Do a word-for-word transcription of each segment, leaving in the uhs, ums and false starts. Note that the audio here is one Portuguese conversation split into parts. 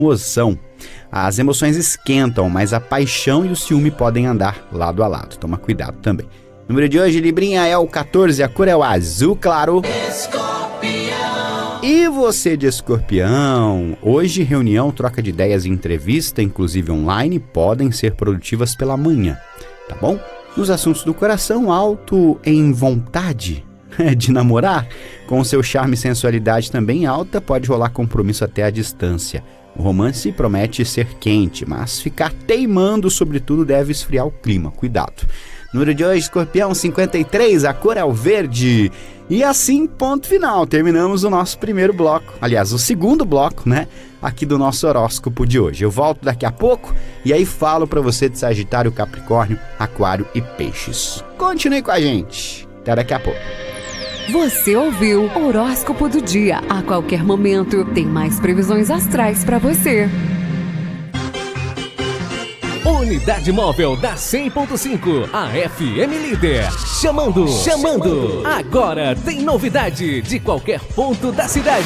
emoção. As emoções esquentam, mas a paixão e o ciúme podem andar lado a lado. Toma cuidado também. O número de hoje, Librinha, é o quatorze, a cor é o azul claro. Escorpião. E você de Escorpião? Hoje, reunião, troca de ideias e entrevista, inclusive online, podem ser produtivas pela manhã, tá bom? Nos assuntos do coração, alto em vontade de namorar, com seu charme e sensualidade também alta, pode rolar compromisso até a distância. O romance promete ser quente, mas ficar teimando, sobretudo, deve esfriar o clima. Cuidado. Número de hoje, Escorpião, cinquenta e três, a cor é o verde. E assim, ponto final, terminamos o nosso primeiro bloco. Aliás, o segundo bloco, né? Aqui do nosso horóscopo de hoje. Eu volto daqui a pouco e aí falo pra você de Sagitário, Capricórnio, Aquário e Peixes. Continue com a gente. Até daqui a pouco. Você ouviu o Horóscopo do Dia. A qualquer momento tem mais previsões astrais pra você. Unidade Móvel da cem ponto cinco, a F M Líder. Chamando, chamando. Agora tem novidade de qualquer ponto da cidade.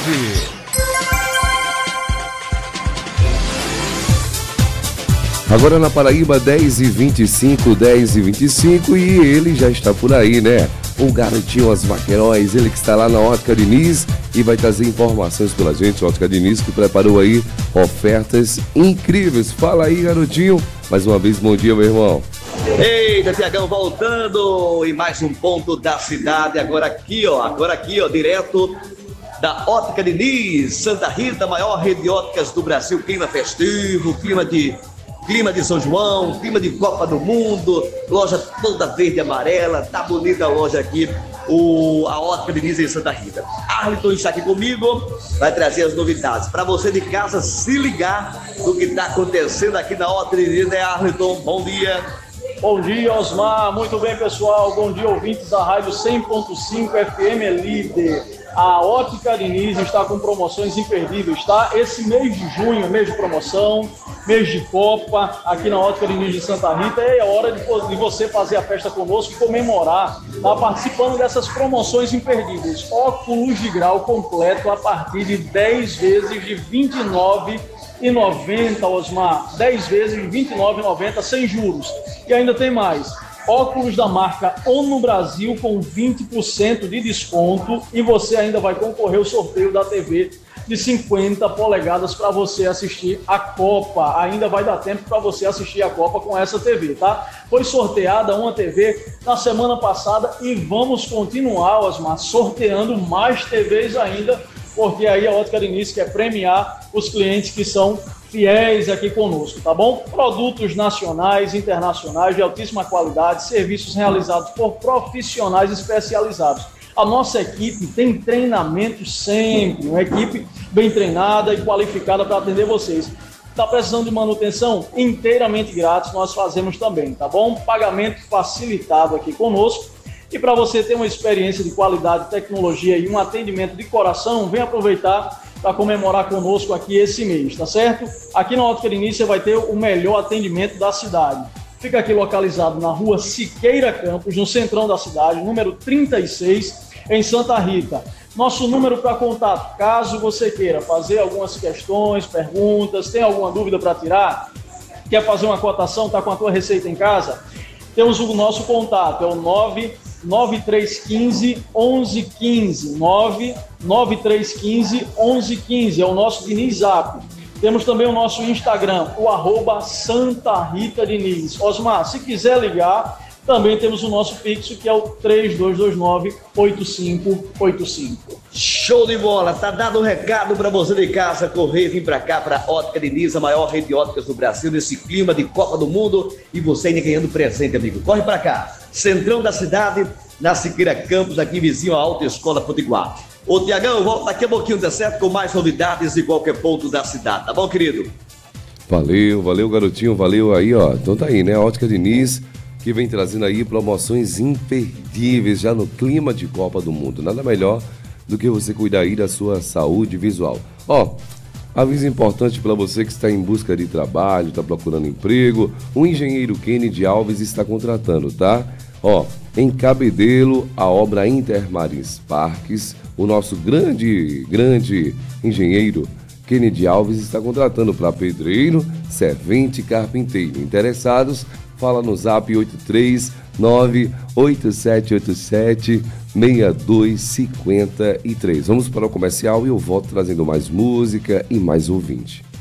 Agora na Paraíba, dez e vinte e cinco, dez e vinte e cinco, e ele já está por aí, né? O garotinho Os Vaqueróis, ele que está lá na Ótica Diniz e vai trazer informações pela gente. Ótica Diniz que preparou aí ofertas incríveis. Fala aí, garotinho. Mais uma vez, bom dia, meu irmão. Eita, Tiagão, voltando em mais um ponto da cidade. Agora aqui, ó, agora aqui, ó, direto da Ótica Diniz, Santa Rita, maior rede de óticas do Brasil. Clima festivo, clima de... Clima de São João, clima de Copa do Mundo, loja toda verde e amarela, tá bonita a loja aqui, o, a Ótica Diniz em Santa Rita. Arliton está aqui comigo, vai trazer as novidades. Para você de casa se ligar do que está acontecendo aqui na Ótica Diniz, né, Arliton? Bom dia. Bom dia, Osmar. Muito bem, pessoal. Bom dia, ouvintes da Rádio cem ponto cinco F M Líder. A Ótica Diniz está com promoções imperdíveis, tá? Esse mês de junho, mês de promoção, mês de Copa, aqui na Ótica Diniz de Santa Rita, é hora de, de você fazer a festa conosco e comemorar, tá? Participando dessas promoções imperdíveis. Óculos de grau completo a partir de dez vezes de vinte e nove reais e noventa centavos, Osmar. dez vezes de vinte e nove reais e noventa centavos sem juros. E ainda tem mais. Óculos da marca ONU Brasil com vinte por cento de desconto e você ainda vai concorrer ao sorteio da T V de cinquenta polegadas para você assistir a Copa. Ainda vai dar tempo para você assistir a Copa com essa T V, tá? Foi sorteada uma T V na semana passada e vamos continuar, Osmar, sorteando mais T Vs ainda, porque aí a Ótica Diniz quer premiar os clientes que são fiéis aqui conosco, tá bom? Produtos nacionais, internacionais de altíssima qualidade, serviços realizados por profissionais especializados. A nossa equipe tem treinamento sempre, uma equipe bem treinada e qualificada para atender vocês. Está precisando de manutenção? Inteiramente grátis, nós fazemos também, tá bom? Pagamento facilitado aqui conosco. E para você ter uma experiência de qualidade, tecnologia e um atendimento de coração, vem aproveitar para comemorar conosco aqui esse mês, tá certo? Aqui na Ótica Diniz você vai ter o melhor atendimento da cidade. Fica aqui localizado na rua Siqueira Campos, no centrão da cidade, número trinta e seis, em Santa Rita. Nosso número para contato, caso você queira fazer algumas questões, perguntas, tem alguma dúvida para tirar, quer fazer uma cotação, está com a tua receita em casa, temos o nosso contato, é o nove nove três um cinco, um um um cinco, nove nove três um cinco, um um um cinco, é o nosso Diniz Zap. Temos também o nosso Instagram, o arroba Santa Rita Diniz. Osmar, se quiser ligar, também temos o nosso fixo, que é o três dois dois nove, oito cinco oito cinco. Show de bola, tá dado um recado para você de casa, correr, vir para cá, para a Ótica Diniz, a maior rede de óticas do Brasil, nesse clima de Copa do Mundo, e você ainda ganhando presente, amigo. Corre para cá, centrão da cidade, na Siqueira Campos, aqui vizinho à Alta Escola Potiguar. Ô, Tiagão, eu volto daqui a pouquinho, tá certo? Com mais novidades de qualquer ponto da cidade, tá bom, querido? Valeu, valeu, garotinho, valeu aí, ó. Então tá aí, né? A Ótica Diniz, que vem trazendo aí promoções imperdíveis já no clima de Copa do Mundo. Nada melhor do que você cuidar aí da sua saúde visual. Ó, aviso importante para você que está em busca de trabalho, está procurando emprego, o engenheiro Kennedy Alves está contratando, tá? Ó, em Cabedelo, a obra Intermarins Parques, o nosso grande, grande engenheiro Kennedy Alves está contratando para pedreiro, servente e carpinteiro. Interessados, fala no zap oito três nove oito sete oito sete seis dois cinco três. Vamos para o comercial e eu volto trazendo mais música e mais ouvinte.